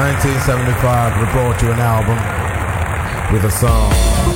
1975, we brought you an album with a song.